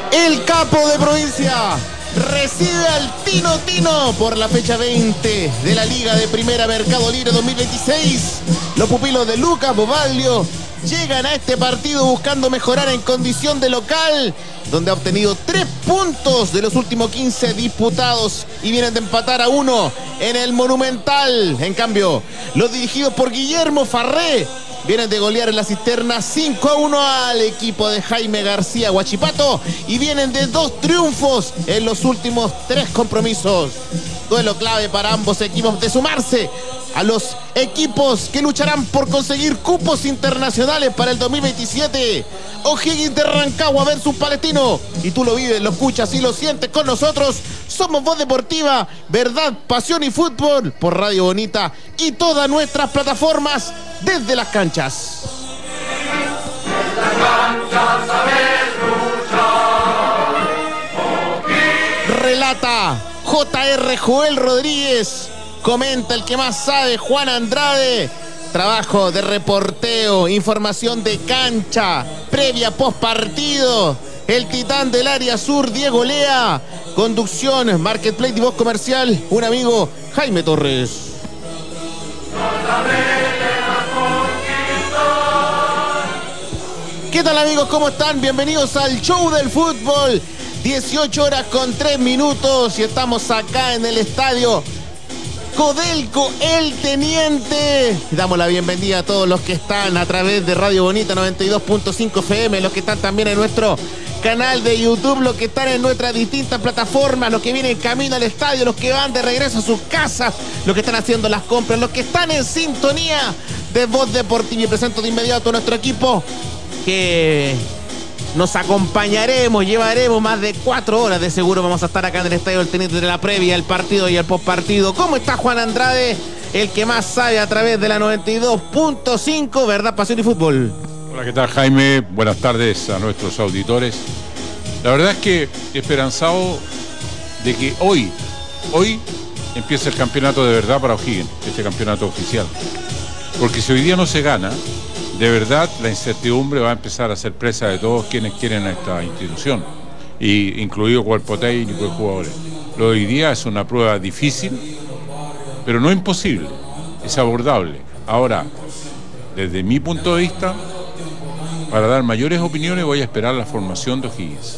El capo de provincia recibe al Tino Tino por la fecha 20 de la Liga de Primera Mercado Libre 2026. Los pupilos de Lucas Bobaglio llegan a este partido buscando mejorar en condición de local, donde ha obtenido 3 puntos de los últimos 15 disputados y vienen de empatar a 1 en el Monumental. En cambio, los dirigidos por Guillermo Farré vienen de golear en la Cisterna 5-1 al equipo de Jaime García Huachipato y vienen de 2 triunfos en los últimos 3 compromisos. Duelo clave para ambos equipos de sumarse a los equipos que lucharán por conseguir cupos internacionales para el 2027. O'Higgins de Rancagua versus Palestino. Y tú lo vives, lo escuchas y lo sientes con nosotros. Somos Voz Deportiva, verdad, pasión y fútbol por Radio Bonita y todas nuestras plataformas desde las canchas. Relata J.R. Joel Rodríguez. Comenta el que más sabe, Juan Andrade. Trabajo de reporteo, información de cancha, previa, post partido. El titán del área sur, Diego Lea. Conducción, Marketplace y voz comercial, un amigo, Jaime Torres. ¿Qué tal, amigos? ¿Cómo están? Bienvenidos al show del fútbol. 18 horas con 3 minutos y estamos acá en el estadio Codelco El Teniente. Damos la bienvenida a todos los que están a través de Radio Bonita 92.5 FM, los que están también en nuestro canal de YouTube, los que están en nuestras distintas plataformas, los que vienen camino al estadio, los que van de regreso a sus casas, los que están haciendo las compras, los que están en sintonía de Voz Deportiva. Y presento de inmediato a nuestro equipo que nos acompañaremos, llevaremos más de 4 horas de seguro. Vamos a estar acá en el estadio del Teniente de la previa, el partido y el postpartido. ¿Cómo está Juan Andrade? El que más sabe a través de la 92.5, verdad, pasión y fútbol. Hola, ¿qué tal, Jaime? Buenas tardes a nuestros auditores. La verdad es que esperanzado de que hoy empieza el campeonato de verdad para O'Higgins, este campeonato oficial. Porque si hoy día no se gana, de verdad la incertidumbre va a empezar a ser presa de todos quienes quieren a esta institución, y incluido cuerpo técnico y jugadores. Lo de hoy día es una prueba difícil, pero no imposible, es abordable. Ahora, desde mi punto de vista, para dar mayores opiniones voy a esperar la formación de O'Higgins.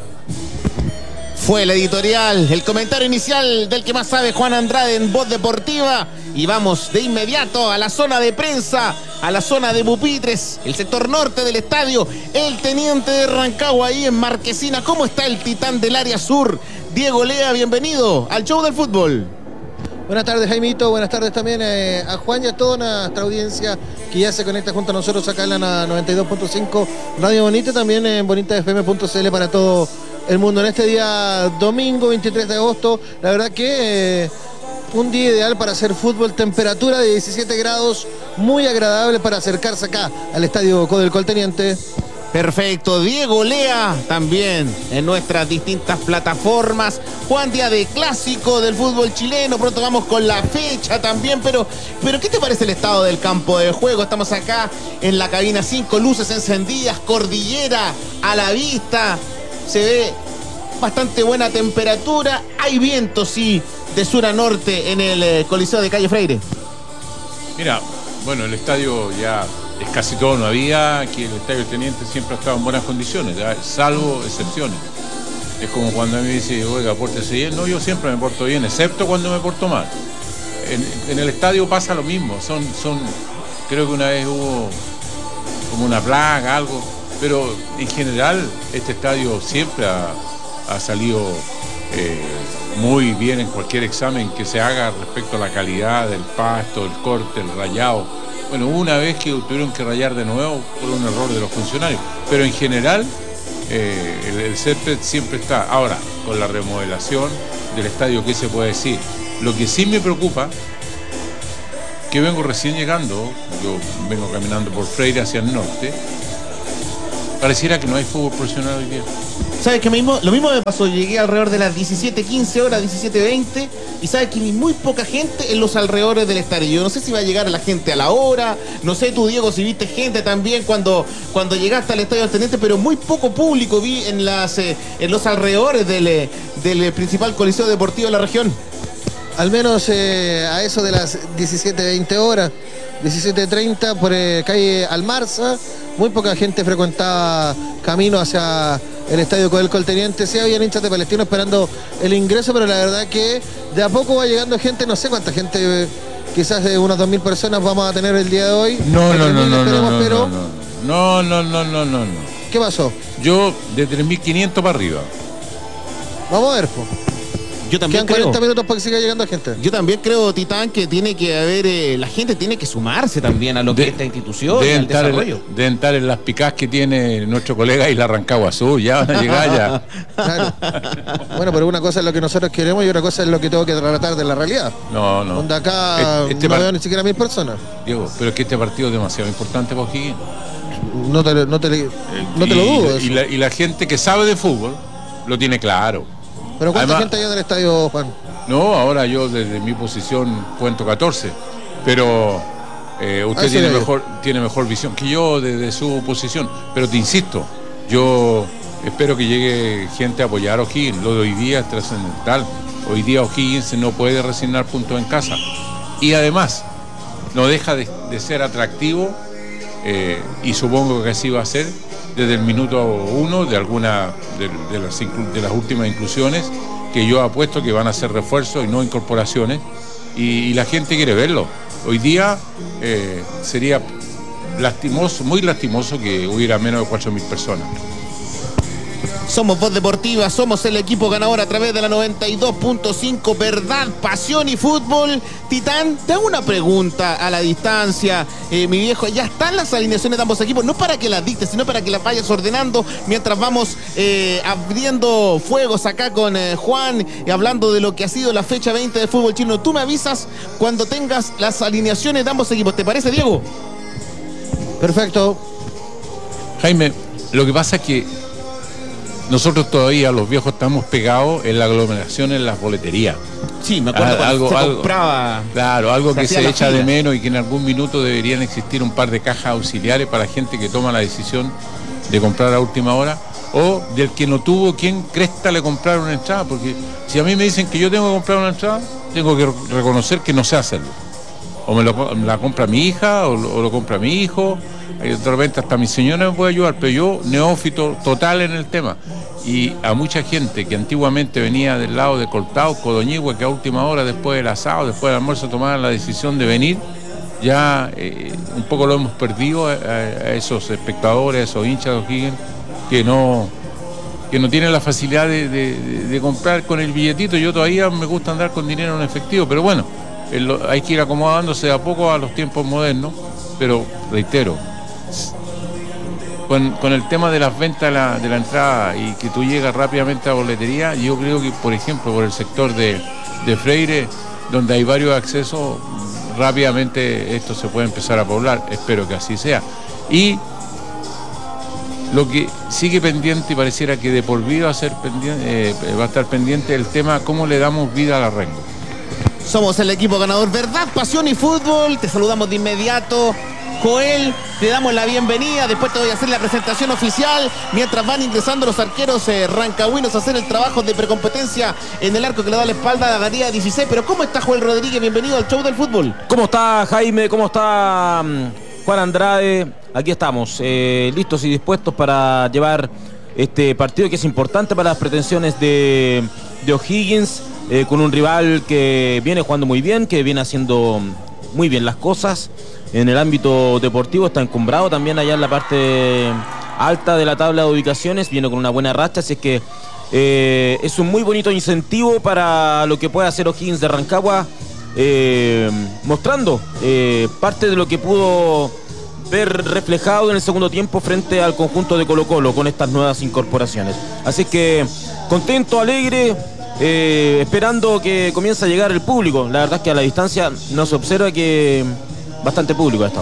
Fue el editorial, el comentario inicial del que más sabe, Juan Andrade, en Voz Deportiva. Y vamos de inmediato a la zona de prensa, a la zona de pupitres, el sector norte del estadio, el Teniente de Rancagua ahí en Marquesina. ¿Cómo está el titán del área sur? Diego Lea, bienvenido al show del fútbol. Buenas tardes, Jaimito. Buenas tardes también a Juan y a toda nuestra audiencia que ya se conecta junto a nosotros acá en la 92.5 Radio Bonita, también en bonitafm.cl para todo el mundo. En este día domingo 23 de agosto, la verdad que un día ideal para hacer fútbol, temperatura de 17 grados, muy agradable para acercarse acá al estadio Codelco El Teniente. Perfecto, Diego Lea también en nuestras distintas plataformas. Juan, día de clásico del fútbol chileno, pronto vamos con la fecha también, pero ¿qué te parece el estado del campo de juego? Estamos acá en la cabina 5, luces encendidas, cordillera a la vista, se ve bastante buena temperatura, hay viento, sí, de sur a norte en el Coliseo de Calle Freire. Mira, bueno, el estadio ya es casi todo, no había, aquí el estadio del Teniente siempre ha estado en buenas condiciones, ¿ya? Salvo excepciones. Es como cuando a mí me dice, oiga, pórtese bien. No, yo siempre me porto bien, excepto cuando me porto mal. En el estadio pasa lo mismo, creo que una vez hubo como una plaga, algo, pero en general este estadio siempre ha salido muy bien en cualquier examen que se haga respecto a la calidad del pasto, el corte, el rayado. Bueno, una vez que tuvieron que rayar de nuevo por un error de los funcionarios, pero en general el césped siempre está. Ahora, con la remodelación del estadio, ¿qué se puede decir? Lo que sí me preocupa, que vengo recién llegando, yo vengo caminando por Freire hacia el norte, pareciera que no hay fútbol profesional hoy día. ¿Sabes qué mismo? Lo mismo me pasó, llegué alrededor de las 17:15 horas, 17:20, y sabes que hay muy poca gente en los alrededores del estadio. Yo no sé si va a llegar la gente a la hora, no sé tú, Diego, si viste gente también cuando llegaste al estadio del Teniente, pero muy poco público vi en los alrededores del principal coliseo deportivo de la región. Al menos a eso de las 17:20 horas, 17:30 por calle Almarza, muy poca gente frecuentaba camino hacia el estadio Codelco del Teniente. Sí, había hinchas de Palestino esperando el ingreso, pero la verdad que de a poco va llegando gente, no sé cuánta gente, quizás de unas 2.000 personas vamos a tener el día de hoy. No. ¿Qué pasó? Yo de 3.500 para arriba. Vamos a ver, po. Yo también Quedan 40 creo. minutos para que siga llegando gente. Yo también creo, Titán, que tiene que haber, la gente tiene que sumarse también a lo que es esta institución y al desarrollo. Deben estar en las picás que tiene nuestro colega Isla Rancagua Sur, ya van a llegar ya. Claro. Bueno, pero una cosa es lo que nosotros queremos y otra cosa es lo que tengo que tratar de la realidad. No. Donde acá no veo ni siquiera 1.000 personas. Diego, pero es que este partido es demasiado importante para O'Higgins. No te lo dudo. Y la gente que sabe de fútbol lo tiene claro. Pero ¿cuánta Además, gente hay en el estadio, Juan? No, ahora yo desde mi posición cuento 14, pero usted tiene mejor visión que yo desde su posición. Pero te insisto, yo espero que llegue gente a apoyar a O'Higgins. Lo de hoy día es trascendental. Hoy día O'Higgins no puede resignar puntos en casa. Y además, no deja de ser atractivo, y supongo que así va a ser, desde el minuto 1 de alguna de las últimas inclusiones, que yo apuesto que van a ser refuerzos y no incorporaciones, y la gente quiere verlo. Hoy día sería lastimoso, muy lastimoso que hubiera menos de 4.000 personas. Somos Voz Deportiva, somos el equipo ganador a través de la 92.5, verdad, pasión y fútbol. Titán, te hago una pregunta a la distancia, mi viejo. Ya están las alineaciones de ambos equipos, no para que las dictes, sino para que las vayas ordenando mientras vamos abriendo fuegos acá con Juan, hablando de lo que ha sido la fecha 20 de fútbol chino. Tú me avisas cuando tengas las alineaciones de ambos equipos. ¿Te parece, Diego? Perfecto. Jaime, lo que pasa es que nosotros todavía, los viejos, estamos pegados en la aglomeración en las boleterías. Sí, me acuerdo cuando se compraba. Claro, algo que se echa fila de menos, y que en algún minuto deberían existir un par de cajas auxiliares para gente que toma la decisión de comprar a última hora, o del que no tuvo quien cresta le comprar una entrada, porque si a mí me dicen que yo tengo que comprar una entrada, tengo que reconocer que no sé hacerlo. O me la compra mi hija, o lo compra mi hijo. De repente hasta mi señora me puede ayudar, pero yo, neófito total en el tema. Y a mucha gente que antiguamente venía del lado de Coltauco, Doñigüe, que a última hora, después del asado, después del almuerzo, tomaban la decisión de venir, ya un poco lo hemos perdido a esos espectadores, a esos hinchas de O'Higgins, que no tienen la facilidad de comprar con el billetito. Yo todavía me gusta andar con dinero en efectivo, pero bueno, hay que ir acomodándose de a poco a los tiempos modernos. Pero reitero, con el tema de las ventas de la entrada y que tú llegas rápidamente a la boletería, yo creo que, por ejemplo, por el sector de Freire, donde hay varios accesos, rápidamente esto se puede empezar a poblar. Espero que así sea. Y lo que sigue pendiente, y pareciera que de por vida va a estar pendiente el tema cómo le damos vida al Rengo. Somos el equipo ganador, verdad, pasión y fútbol. Te saludamos de inmediato, Joel, te damos la bienvenida. Después te voy a hacer la presentación oficial, mientras van ingresando los arqueros rancagüinos a hacer el trabajo de precompetencia en el arco que le da la espalda a la Daría 16. Pero ¿cómo está Joel Rodríguez? Bienvenido al show del fútbol. ¿Cómo está, Jaime? ¿Cómo está Juan Andrade? Aquí estamos, listos y dispuestos para llevar este partido que es importante para las pretensiones de O'Higgins, con un rival que viene jugando muy bien, que viene haciendo muy bien las cosas en el ámbito deportivo. Está encumbrado también allá en la parte alta de la tabla de ubicaciones, viene con una buena racha, así que es un muy bonito incentivo para lo que puede hacer O'Higgins de Rancagua, mostrando parte de lo que pudo ver reflejado en el segundo tiempo frente al conjunto de Colo-Colo con estas nuevas incorporaciones. Así que contento, alegre, esperando que comience a llegar el público. La verdad es que a la distancia no se observa que bastante público a esta hora.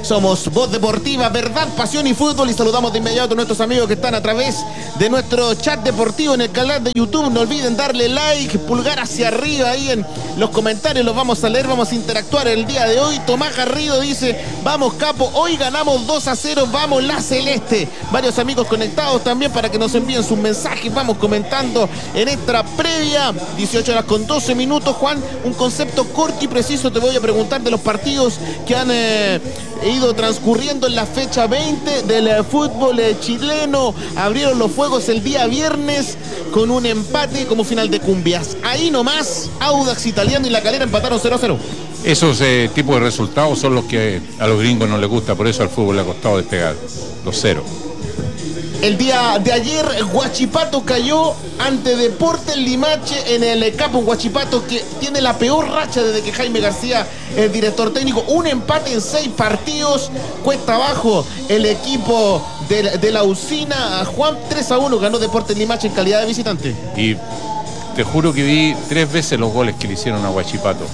Somos Voz Deportiva, verdad, pasión y fútbol. Y saludamos de inmediato a nuestros amigos que están a través de nuestro chat deportivo en el canal de YouTube. No olviden darle like, pulgar hacia arriba ahí en los comentarios. Los vamos a leer, vamos a interactuar el día de hoy. Tomás Garrido dice: vamos Capo, hoy ganamos 2-0, vamos la Celeste. Varios amigos conectados también para que nos envíen sus mensajes. Vamos comentando en esta previa. 18 horas con 12 minutos. Juan, un concepto corto y preciso te voy a preguntar de los partidos que han ido transcurriendo en la fecha 20 del fútbol chileno. Abrieron los fuegos el día viernes con un empate como final de cumbias. Ahí nomás, Audax Italiano y La Calera empataron 0-0. Esos tipos de resultados son los que a los gringos no les gusta, por eso al fútbol le ha costado despegar. Los 0. El día de ayer, Huachipato cayó ante Deportes Limache en el Capo. Huachipato que tiene la peor racha desde que Jaime García, el director técnico. Un empate en 6 partidos. Cuesta abajo el equipo de la usina. Juan, 3-1 ganó Deportes Limache en calidad de visitante. Y te juro que vi 3 veces los goles que le hicieron a Huachipato.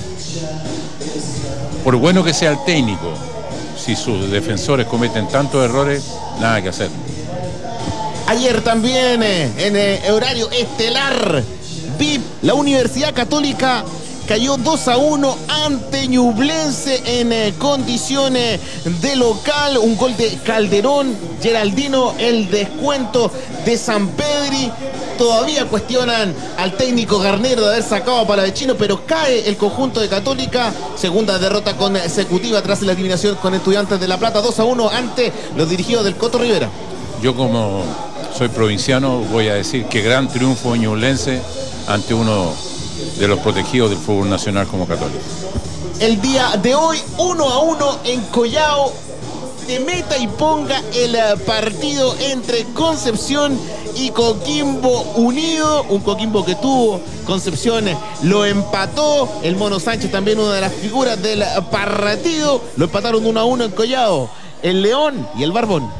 Por bueno que sea el técnico, si sus defensores cometen tantos errores, nada que hacer. Ayer también en horario estelar, VIP, la Universidad Católica cayó 2-1 ante Ñublense en condiciones de local. Un gol de Calderón, Geraldino, el descuento de San Pedri. Todavía cuestionan al técnico Garnero de haber sacado a Palavecino, pero cae el conjunto de Católica. Segunda derrota consecutiva tras la eliminación con Estudiantes de La Plata. 2-1 ante los dirigidos del Coto Rivera. Yo, como soy provinciano, voy a decir que gran triunfo ñublense ante uno de los protegidos del fútbol nacional como Católica. El día de hoy, 1-1 en Collao. De meta y ponga el partido entre Concepción y Coquimbo Unido. Un Coquimbo que tuvo, Concepción lo empató. El Mono Sánchez, también una de las figuras del partido. Lo empataron 1-1 en Collao. El León y el Barbón.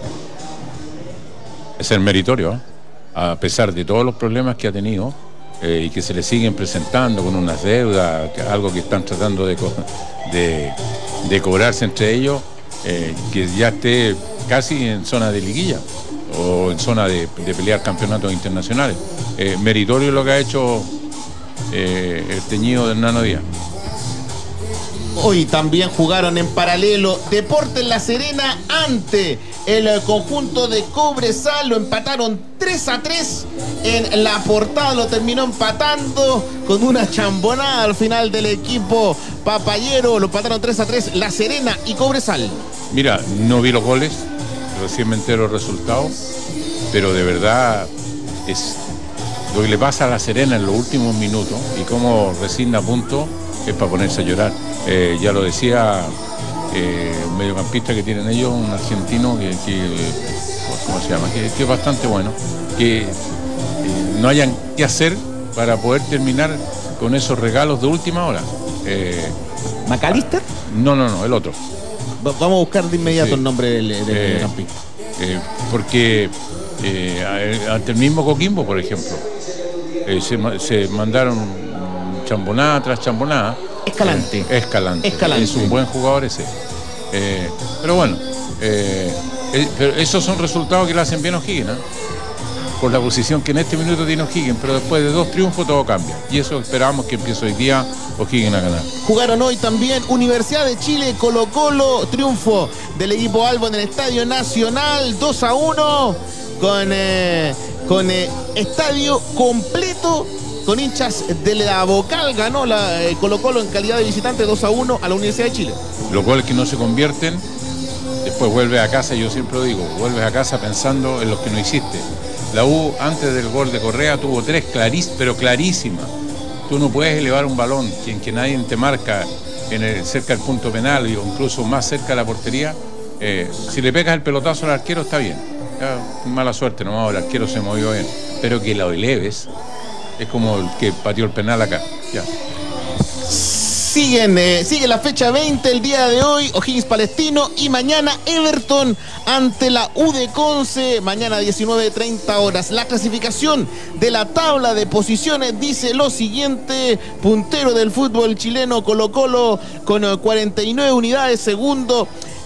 Es el meritorio, ¿eh? A pesar de todos los problemas que ha tenido y que se le siguen presentando con unas deudas, algo que están tratando de cobrarse entre ellos, que ya esté casi en zona de liguilla o en zona de pelear campeonatos internacionales. Meritorio lo que ha hecho el teñido del Nano Díaz. Hoy también jugaron en paralelo Deportes La Serena ante el conjunto de Cobresal. Lo empataron 3-3 en la Portada. Lo terminó empatando con una chambonada al final del equipo papayero. Lo empataron 3-3 La Serena y Cobresal. Mira, no vi los goles, recién me entero los resultados, pero de verdad es lo que le pasa a La Serena en los últimos minutos y cómo resigna puntos es para ponerse a llorar. Ya lo decía un mediocampista que tienen ellos, un argentino que ¿cómo se llama? Que es bastante bueno, que no hayan qué hacer para poder terminar con esos regalos de última hora. ¿McAllister? No, el otro. Vamos a buscar de inmediato el nombre del mediocampista. Porque ante el mismo Coquimbo, por ejemplo, se mandaron chambonada tras chambonada. Escalante. Es un buen jugador ese. Pero bueno, pero esos son resultados que le hacen bien a O'Higgins, ¿eh? Por la posición que en este minuto tiene O'Higgins, pero después de 2 triunfos todo cambia. Y eso esperamos que empiece hoy día O'Higgins a ganar. Jugaron hoy también Universidad de Chile, Colo-Colo, triunfo del equipo Albo en el Estadio Nacional, 2-1 con estadio completo. Con hinchas de la Vocal, ganó la Colo-Colo en calidad de visitante 2-1 a la Universidad de Chile. Los goles que no se convierten, después vuelves a casa, yo siempre lo digo, vuelves a casa pensando en los que no hiciste. La U, antes del gol de Correa, tuvo 3 pero clarísimas. Tú no puedes elevar un balón que nadie te marca cerca del punto penal o incluso más cerca de la portería. Si le pegas el pelotazo al arquero está bien. Ya, mala suerte, nomás el arquero se movió bien. Pero que lo eleves. Es como el que pateó el penal acá. Ya. Sigue la fecha 20 el día de hoy. O'Higgins Palestino y mañana Everton ante la U de Conce. Mañana 19:30 horas. La clasificación de la tabla de posiciones dice lo siguiente. Puntero del fútbol chileno Colo-Colo con 49 unidades. Segundo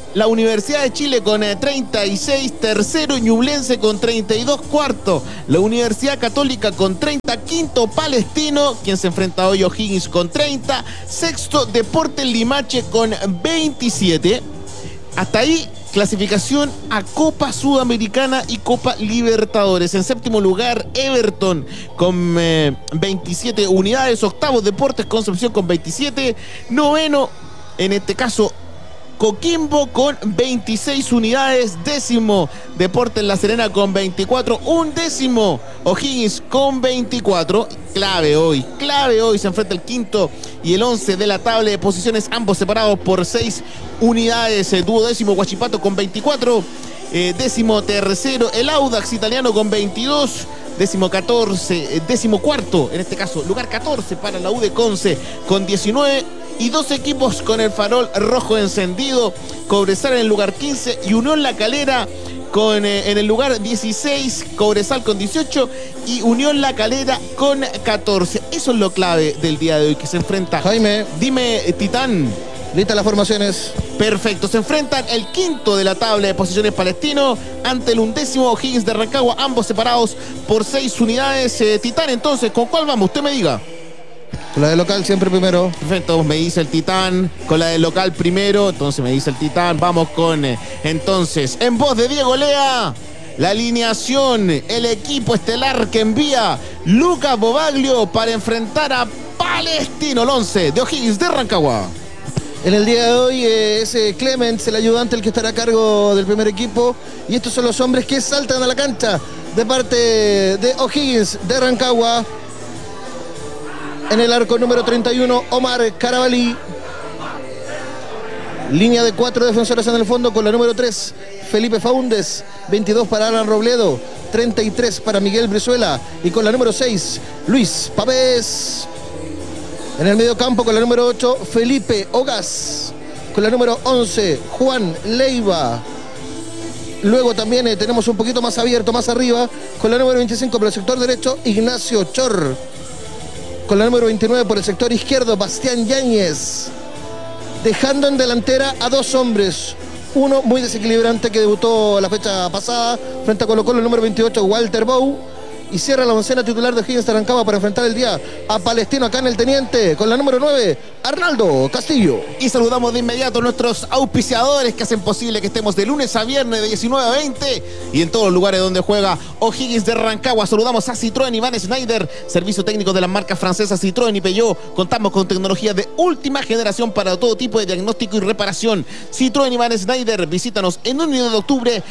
la Universidad de Chile con 36, tercero Ñublense con 32, cuarto la Universidad Católica con 30, quinto Palestino, quien se enfrenta hoy O'Higgins con 30, sexto Deportes Limache con 27. Hasta ahí clasificación a Copa Sudamericana y Copa Libertadores. En séptimo lugar Everton con 27 unidades, octavo Deportes Concepción con 27, noveno en este caso Coquimbo con 26 unidades, décimo Deportes La Serena con 24, undécimo O'Higgins con 24. Clave hoy se enfrenta el quinto y el 11 de la tabla de posiciones, ambos separados por 6 unidades. Duodécimo Huachipato con 24, décimo tercero el Audax italiano con 22, décimo cuarto, en este caso lugar 14 para la U de Conce con 19, y 2 equipos con el farol rojo encendido, Cobresal en el lugar 15 y Unión La Calera en el lugar 16, Cobresal con 18 y Unión La Calera con 14. Eso es lo clave del día de hoy, que se enfrenta. Jaime, dime, Titán. listas las formaciones. Perfecto, se enfrentan el quinto de la tabla de posiciones Palestino ante el undécimo O'Higgins de Rancagua, ambos separados por 6 unidades. Titán, entonces, ¿con cuál vamos? Usted me diga. Con la de local siempre primero. Perfecto, me dice el Titán. Con la de local primero, entonces me dice el Titán. Vamos con, entonces, en voz de Diego Lea, la alineación, el equipo estelar que envía Lucas Bobaglio para enfrentar a Palestino, el 11 de O'Higgins de Rancagua. En el día de hoy es Clemens, el ayudante, el que estará a cargo del primer equipo. Y estos son los hombres que saltan a la cancha de parte de O'Higgins de Rancagua. En el arco número 31, Omar Carabalí. Línea de 4 defensores en el fondo con la número 3, Felipe Faúndez. 22 para Alan Robledo. 33 para Miguel Brizuela. Y con la número 6, Luis Pavés. En el medio campo con la número 8, Felipe Ogas. Con la número 11, Juan Leiva. Luego también tenemos un poquito más abierto, más arriba, con la número 25 por el sector derecho, Ignacio Chor. Con la número 29 por el sector izquierdo, Bastián Yáñez. Dejando en delantera a 2 hombres. Uno muy desequilibrante que debutó la fecha pasada frente a Colo-Colo, el número 28, Walter Bou. Y cierra la oncena titular de O'Higgins de Rancagua para enfrentar el día a Palestino acá en el Teniente, con la número 9, Arnaldo Castillo. Y saludamos de inmediato a nuestros auspiciadores que hacen posible que estemos de lunes a viernes de 19 a 20 y en todos los lugares donde juega O'Higgins de Rancagua. Saludamos a Citroën y Van Schneider, servicio técnico de las marcas francesas Citroën y Peugeot. Contamos con tecnología de última generación para todo tipo de diagnóstico y reparación. Citroën y Van Schneider, visítanos en 1 de octubre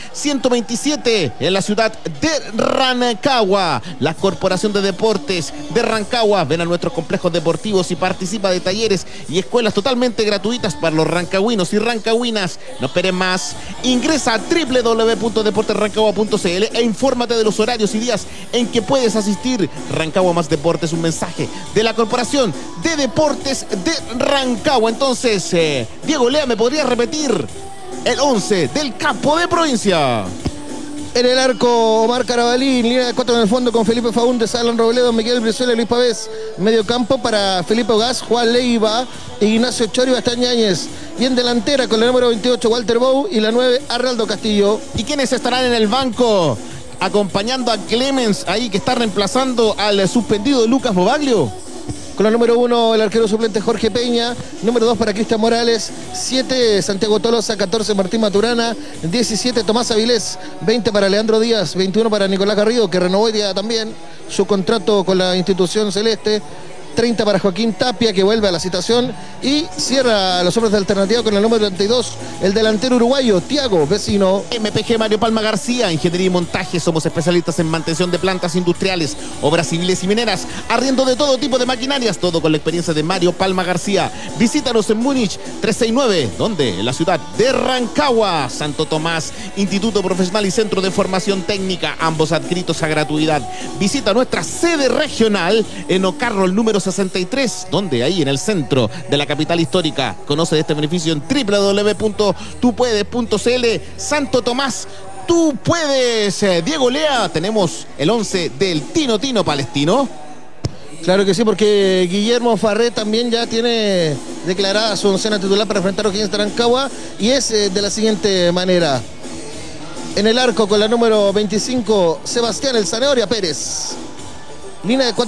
127 en la ciudad de Rancagua. La Corporación de Deportes de Rancagua, ven a nuestros complejos deportivos y participa de talleres y escuelas totalmente gratuitas para los rancagüinos y rancagüinas. No esperen más, ingresa a www.deportesrancagua.cl e infórmate de los horarios y días en que puedes asistir. Rancagua Más Deportes, un mensaje de la Corporación de Deportes de Rancagua. Entonces, Diego Lea, ¿me podría repetir el 11 del campo de provincia? En el arco, Omar Carabalí, línea de 4 en el fondo con Felipe Faúndez, Alan Robledo, Miguel Brizuela y Luis Pavés. Medio campo para Felipe Ogas, Juan Leiva, Ignacio Chori y Bastián Yáñez. Y en delantera con la número 28, Walter Bou, y la 9, Arnaldo Castillo. ¿Y quiénes estarán en el banco acompañando a Clemens ahí, que está reemplazando al suspendido Lucas Bobaglio? Con la número 1, el arquero suplente Jorge Peña. Número 2 para Cristian Morales. 7, Santiago Tolosa. 14, Martín Maturana. 17, Tomás Avilés. 20 para Leandro Díaz. 21 para Nicolás Garrido, que renovó ya también su contrato con la institución celeste. 30 para Joaquín Tapia, que vuelve a la citación. Y cierra a los hombres de alternativa con el número 32, el delantero uruguayo, Tiago Vecino. MPG Mario Palma García, Ingeniería y Montaje. Somos especialistas en mantención de plantas industriales, obras civiles y mineras, arriendo de todo tipo de maquinarias, todo con la experiencia de Mario Palma García. Visítanos en Múnich 369, donde en la ciudad de Rancagua. Santo Tomás, Instituto Profesional y Centro de Formación Técnica, ambos adscritos a gratuidad. Visita nuestra sede regional en Ocarro, el número 63, donde ahí en el centro de la capital histórica. Conoce de este beneficio en www.tupuedes.cl. Santo Tomás, tú puedes. Diego Lea, tenemos el 11 del Tino Palestino. Claro que sí, porque Guillermo Farré también ya tiene declarada su oncena titular para enfrentar a O'Higgins de Rancagua y es de la siguiente manera. En el arco con la número 25, Sebastián El Zanahoria Pérez. Línea de 4